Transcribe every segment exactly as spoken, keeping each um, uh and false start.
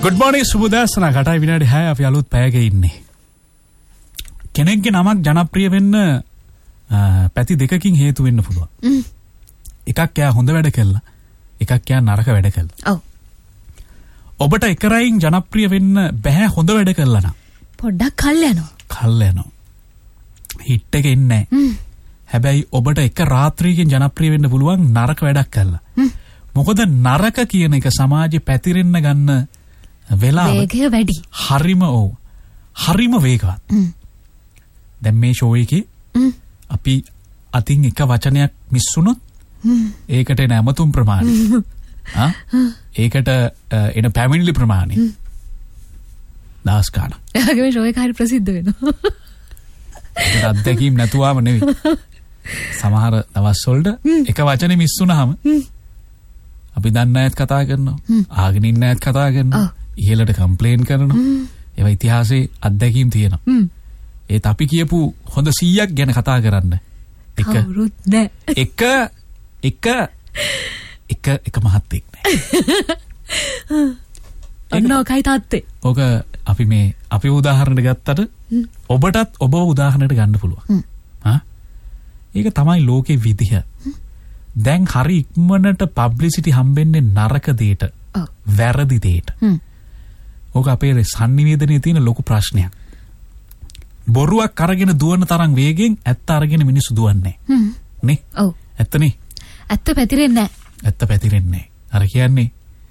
Good morning සුබදෑසන කටයි විනාඩි හය අපි අලුත් පැයක ඉන්නේ. කෙනෙක්ගේ නමක් ජනප්‍රිය වෙන්න පැති දෙකකින් හේතු වෙන්න පුළුවන්. එකක් යා හොඳ වැඩ කළා. එකක් යා නරක වැඩ කළා. ඔව්. ඔබට එකරයින් ජනප්‍රිය වෙන්න බෑ හොඳ වැඩ කළා නම්. පොඩ්ඩක් කල් යනවා. කල් යනවා. හිට් එක එන්නේ නැහැ. හැබැයි ඔබට එක රාත්‍රියකින් ජනප්‍රිය වෙන්න පුළුවන් නරක වැඩක් කළා. මොකද නරක කියන එක සමාජෙ පැතිරෙන්න ගන්න වෙලාව වේගය වැඩි. හරිම ඔව්. හරිම වේගවත්. දැන් මේ ෂෝ එකේ අපි අතින් එක වචනයක් මිස් වුණොත් ඒකට එන අමතුම් ප්‍රමාණය ආ ඒකට එන පැමිණිලි ප්‍රමාණය දාස් ගන්න. එයාගේ මේ ෂෝ එක හරි ප්‍රසිද්ධ වෙනවා. ඒක අත්දැකීම් නැතුවම නෙවෙයි. සමහර දවස් වලට එක වචනේ මිස් වුණාම අපි දන්න අයත් කතා කරනවා. ආගෙන ඉන්න අයත් කතා කරනවා. ඉහළට කම්ප්ලේන් කරනවා. ඒවා ඉතිහාසයේ අත්දැකීම් තියෙනවා. ඒත් අපි කියපු හොඳ සීයක් ගැන කතා කරන්න. එක කවුරුත් නැහැ. එක එක එක එක මහත්තෙක් නැහැ. ඔන්නෝකයි තාත්තේ. ඔක අපි මේ අපි උදාහරණයක් ගත්තට ඔබටත් ඔබව උදාහරණයට ගන්න පුළුවන්. හා? ඒක තමයි ලෝකේ විදිහ. දැන් හරි ඉක්මනට පබ්ලිසිටි හම්බෙන්නේ නරක දෙයට. වැරදි දෙයට. ඕක අපේ sannivedanaye තියෙන ලොකු ප්‍රශ්නයක්. බොරුවක් අරගෙන දුවන තරම් වේගෙන් ඇත්ත අරගෙන මිනිස්සු දුවන්නේ නැහැ. නේ? ඔව්. ඇත්තනේ. ඇත්ත පැතිරෙන්නේ නැහැ. ඇත්ත පැතිරෙන්නේ නැහැ. අර කියන්නේ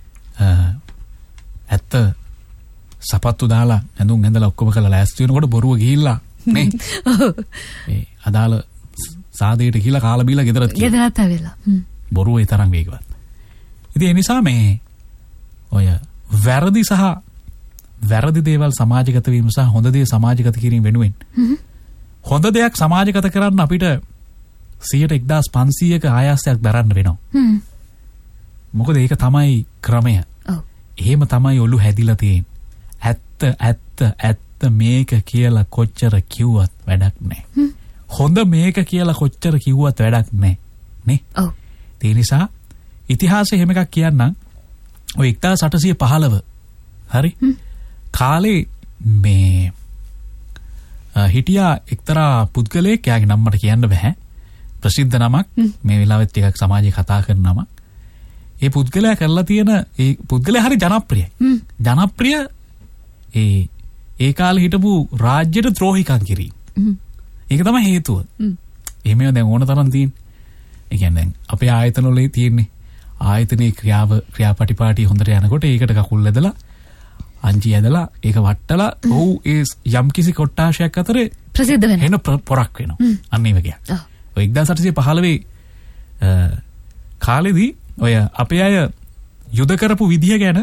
ඇත්ත සපත්තු දාලා ඇඳුම් ඇඳලා ඔක්කොම කරලා ලෑස්ති වෙනකොට බොරුව ගිහිල්ලා නේ. මේ අදාළ සාදේට කියලා කාලා බීලා ගෙදරත් කියලා. ගෙදරත් ඇවිල්ලා. බොරුව ඒ තරම් වේගවත්. ඉතින් ඒ නිසා මේ ඔය වැරදි සහ වැරදි දේවල් සමාජගත වීම සහ හොඳ දේ සමාජගත කිරීම වෙනුවෙන් හොඳ දෙයක් සමාජගත කරන්න අපිට සියයට එක්දාස් පන්සීයක ආයාසයක් දරන්න වෙනවා. මොකද ඒක තමයි ක්‍රමය. ඔව්. එහෙම තමයි ඔලු හැදිලා තියෙන්නේ. ඇත්ත ඇත්ත ඇත්ත මේක කියලා කොච්චර කිව්වත් වැඩක් නැහැ. හොඳ මේක කියලා කොච්චර කිව්වත් වැඩක් නැහැ. නේ? ඔව්. ඒ නිසා ඉතිහාසයේ හැම එකක් කියන්නම් ඔය එක්දාස් අටසිය පහළොව හරි කාලේ මේ හිටියා එක්තරා පුද්ගලයෙක් යාගේ නම මට කියන්න බෑ. ප්‍රසිද්ධ නමක් මේ වෙලාවෙත් ටිකක් සමාජයේ කතා කරන නමක්. ඒ පුද්ගලයා කරලා තියෙන ඒ පුද්ගලයා හරි ජනප්‍රියයි. ජනප්‍රිය ඒ ඒ කාලේ හිටපු රාජ්‍යයට ද්‍රෝහිකම් කිරීම. ඒක තමයි හේතුව. එහෙමම දැන් ඕන තරම් තියෙන්නේ. ඒ කියන්නේ දැන් අපේ ආයතන වල තියෙන්නේ ආයතනයේ ක්‍රියාව ක්‍රියාපටිපාටි හොඳට යනකොට ඒකට කකුල් ඇදලා අංචි ඇදලා ඒක වට්ටලා ඔව් ඒ යම් කිසි කොට්ටාශයක් අතරේ ප්‍රසිද්ධ වෙනවා. එන පොරක් වෙනවා. අන්න ඒ වගේ. ඔය එක්දාස් අටසිය පහළොව කාලෙදී ඔය අපේ අය යුද කරපු විදිය ගැන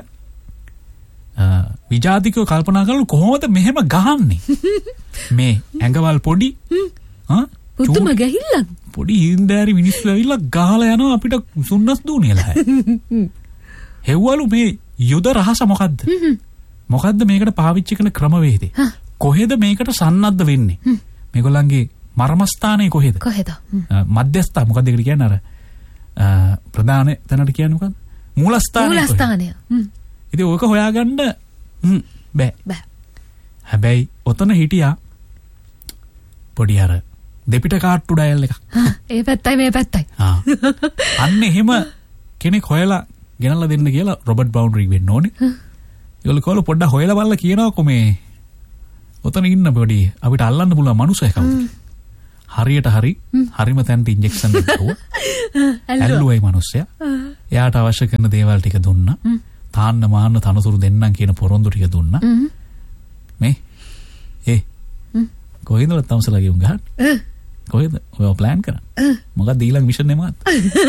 විජාතිකව කල්පනා කරලා කොහොමද මෙහෙම ගහන්නේ? මේ ඇඟවල් පොඩි ආ පුදුම ගහිල්ලක්. පොඩි හින්දෑරි මිනිස්සු ඇවිල්ලා ගහලා යනවා අපිට සුන්නස් දූනියලා. හෙව්වලු මේ යුද රහස මොකද්ද? මොකද්ද මේකට පාවිච්චි කරන ක්‍රමවේදය? කොහෙද මේකට සන්නද්ධ වෙන්නේ? මේගොල්ලන්ගේ මර්මස්ථානය කොහෙද? කොහෙද? මධ්‍යස්ථා මොකද්ද ඒකට කියන්නේ අර ප්‍රධාන තැනට කියන්නේ මොකද්ද? මූලස්ථානය. මූලස්ථානය. ඉතින් ඕක හොයාගන්න බෑ. බෑ. හැබැයි ඔතන හිටියා පොඩි අර දෙපිට කාට්ටු ඩයල් එකක්. ඒ පැත්තයි මේ පැත්තයි. ආ. අන්න එහෙම කෙනෙක් හොයලා ගෙනල්ලා දෙන්න කියලා රොබර්ට් බවුන්ඩරි වෙන්න ඕනේ. ඒගොල්ලෝ කෝල පොඩ්ඩක් හොයලා බලලා කියනවාකො මේ ඔතන ඉන්න පොඩි අපිට අල්ලන්න පුළුවන් මනුස්සයෙක් කවුද? හරියට හරි හරිම තැනට ඉන්ජෙක්ෂන් එකක් දුවා. ඇල්ලුවයි මනුස්සයා. එයාට අවශ්‍ය කරන දේවල් ටික දුන්නා. තාන්න මාන්න තනතුරු දෙන්නම් කියන පොරොන්දු ටික දුන්නා. මේ ඒ කොහෙන්ද තමසලා ගෙවුම් ගහන්නේ? කොහෙද? ඔය ප්ලෑන් කරන්නේ? මොකක්ද ඊළඟ මිෂන් එක මාත්?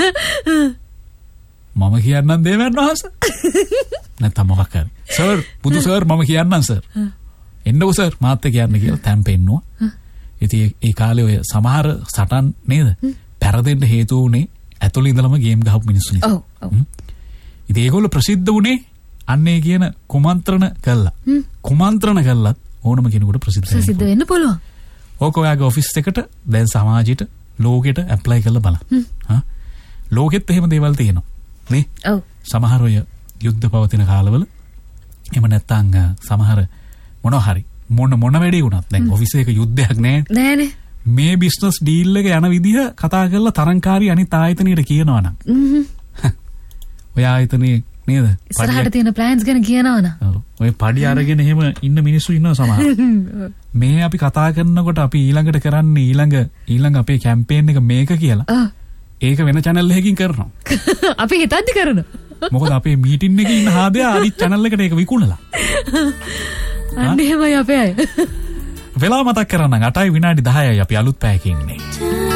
මම කියන්නම් දේවයන් වහන්සේ. නැත්නම් මොකක් කරන්නේ? සර් බුදු සර් මම කියන්නම් සර්. එන්නකො සර් මාත් කියන්න කියලා තැම් පෙන්නුවා. ඉතින් ඒ කාලේ ඔය සමහර සටන් නේද? පෙරදෙන්න හේතු වුණේ ඇතුළේ ඉඳලම ගේම් ගහපු මිනිස්සු නිසා. ඔව් ඔව්. ඉතින් ඒගොල්ලෝ ප්‍රසිද්ධ වුණේ අන්නේ කියන කුමන්ත්‍රණ කළා. කුමන්ත්‍රණ කළත් ඕනම කෙනෙකුට ප්‍රසිද්ධ වෙන්න. ප්‍රසිද්ධ වෙන්න පුළුවන්. ඕක ඔයාගේ ඔෆිස් එකට දැන් සමාජයට ලෝකෙට ඇප්ලයි කරලා බලන්න. හා ලෝකෙත් එහෙම දේවල් තියෙනවා. නේ? ඔව්. සමහර ඔය යුද්ධ පවතින කාලවල එහෙම නැත්නම් සමහර මොනවා හරි මොන මොන වැඩේ වුණත් දැන් ඔෆිස් එකක යුද්ධයක් නෑ නෑනේ. මේ බිස්නස් ඩීල් එක යන විදිහ කතා කරලා තරංකාරී අනිත් ආයතනයට කියනවා නම් හ්ම්. ඔය ආයතනේ නේද? ඉස්සරහට තියෙන ප්ලෑන්ස් ගැන කියනවා නම්. ඔය පඩි අරගෙන එහෙම ඉන්න මිනිස්සු ඉන්නවා සමහර. මේ අපි කතා කරනකොට අපි ඊළඟට කරන්නේ ඊළඟ ඊළඟ අපේ කැම්පේන් එක මේක කියලා. ඒක වෙන channel එකකින් කරනවා. අපි හිතද්දි කරනවා. මොකද අපේ මීටින් එකේ ඉන්න හාදයා අනිත් channel එකට ඒක විකුණලා. අන්න එහෙමයි අපේ අය. වෙලාව මතක් කරන්න අටයි විනාඩි දහයයි අපි අලුත් පැයක ඉන්නේ.